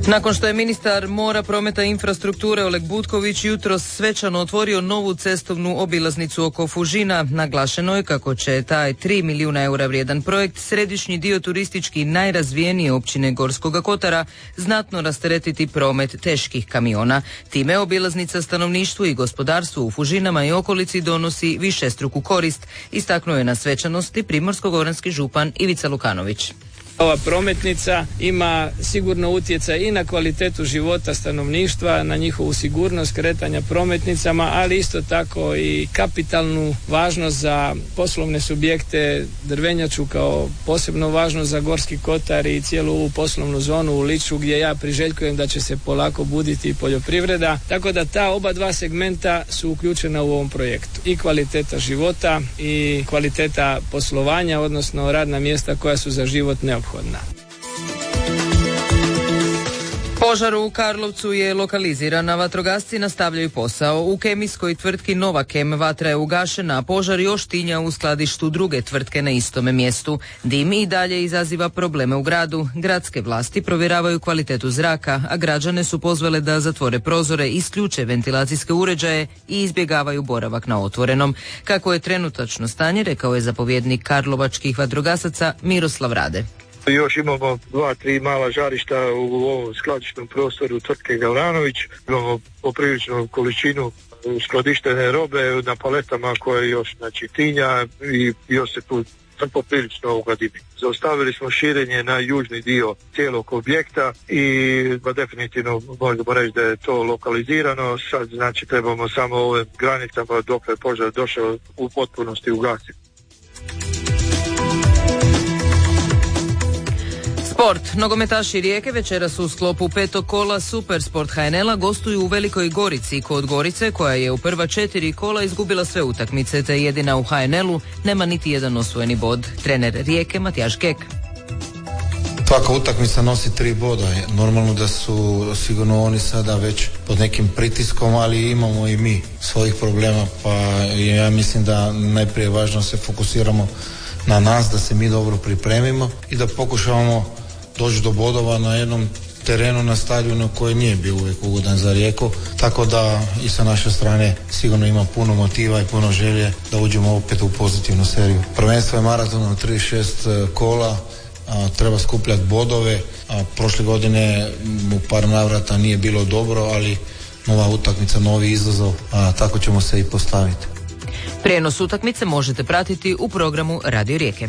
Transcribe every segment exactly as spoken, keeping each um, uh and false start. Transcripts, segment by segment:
Nakon što je ministar mora, prometa i infrastrukture Oleg Butković jutros svečano otvorio novu cestovnu obilaznicu oko Fužina, naglašeno je kako će taj tri milijuna eura vrijedan projekt središnji dio turistički najrazvijenije općine Gorskoga Kotara znatno rasteretiti promet teških kamiona. Time obilaznica stanovništvu i gospodarstvu u Fužinama i okolici donosi višestruku korist, istaknuo je na svečanosti primorsko-goranski župan Ivica Lukanović. Ova prometnica ima sigurno utjecaj i na kvalitetu života stanovništva, na njihovu sigurnost kretanja prometnicama, ali isto tako i kapitalnu važnost za poslovne subjekte, drvenjaču kao posebno važnost za Gorski Kotar i cijelu ovu poslovnu zonu u Liču gdje ja priželjkujem da će se polako buditi i poljoprivreda. Tako da ta oba dva segmenta su uključena u ovom projektu. I kvaliteta života i kvaliteta poslovanja, odnosno radna mjesta koja su za život neophodna. Požar u Karlovcu je lokaliziran, a vatrogasci nastavljaju posao. U kemijskoj tvrtki Novakem vatra je ugašena, a požar još tinja u skladištu druge tvrtke na istome mjestu. Dim i dalje izaziva probleme u gradu. Gradske vlasti provjeravaju kvalitetu zraka, a građane su pozvale da zatvore prozore, isključe ventilacijske uređaje i izbjegavaju boravak na otvorenom. Kako je trenutačno stanje, rekao je zapovjednik karlovačkih vatrogasaca Miroslav Rade. Još imamo dva, tri mala žarišta u ovom skladišnom prostoru tvrtke Gavranović. Imamo popriličnu količinu skladištene robe na paletama koje još znači tinja i još se tu poprilično ovoga dimi. Zaustavili smo širenje na južni dio cijelog objekta i ba, definitivno možemo reći da je to lokalizirano. Sad znači trebamo samo ove granicama dok je požar došao u potpunosti ugasiti. Sport. Nogometaši Rijeke večeras u sklopu petog kola Supersport ha en el-a gostuju u Velikoj Gorici kod Gorice, koja je u prva četiri kola izgubila sve utakmice, te jedina u ha en el-u nema niti jedan osvojeni bod. Trener Rijeke Matijaš Kek. Svaka utakmica nosi tri boda. Normalno da su sigurno oni sada već pod nekim pritiskom, ali imamo i mi svojih problema, pa ja mislim da najprije važno se fokusiramo na nas, da se mi dobro pripremimo i da pokušavamo doći do bodova na jednom terenu, na stadionu koji nije bio uvijek ugodan za Rijeku, tako da i sa naše strane sigurno ima puno motiva i puno želje da uđemo opet u pozitivnu seriju. Prvenstvo je maraton od trideset šest kola, a, treba skupljati bodove, a prošle godine u par navrata nije bilo dobro, ali nova utakmica, novi izazov, a tako ćemo se i postaviti. Prijenos utakmice možete pratiti u programu Radio Rijeke.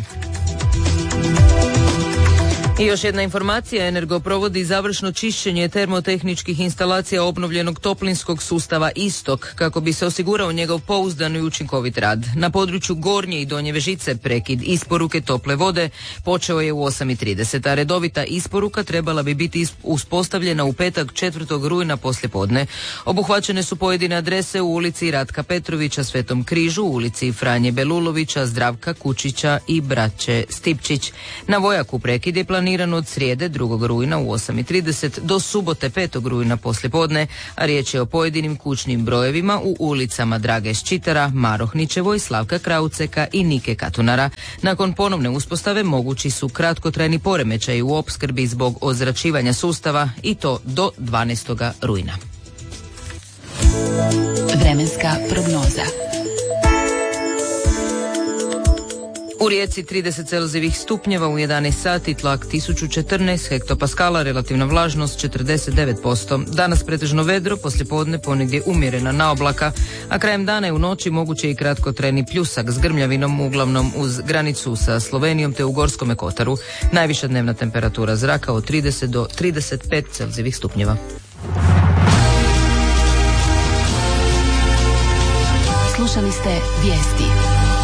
I još jedna informacija, Energo provodi završno čišćenje termotehničkih instalacija obnovljenog toplinskog sustava Istok kako bi se osigurao njegov pouzdan i učinkovit rad. Na području Gornje i Donje Vežice prekid isporuke tople vode počeo je u osam i trideset, a redovita isporuka trebala bi biti uspostavljena u petak četvrtog rujna poslijepodne. Obuhvaćene su pojedine adrese u ulici Ratka Petrovića, Svetom Križu, u ulici Franje Belulovića, Zdravka Kučića i Braće Stipčić. Na Vojaku prekid je planiran od srijede drugog rujna u osam i trideset do subote petog rujna poslijepodne, a riječ je o pojedinim kućnim brojevima u ulicama Drage Ščitara, Marohnićevoj, Slavka Krauceka i Nike Katunara. Nakon ponovne uspostave mogući su kratkotrajni poremećaji u opskrbi zbog ozračivanja sustava i to do dvanaestog rujna. Vremenska prognoza. U Rijeci trideset celzijevih stupnjeva u jedanaest sati, tlak tisuću četrnaest hektopaskala, relativna vlažnost četrdeset devet posto. Danas pretežno vedro, poslijepodne ponegdje umjerena naoblaka, a krajem dana i u noći moguće i kratkotrajni pljusak s grmljavinom, uglavnom uz granicu sa Slovenijom te u Gorskome Kotaru. Najviša dnevna temperatura zraka od trideset do trideset pet celzijevih stupnjeva. Slušali ste vijesti.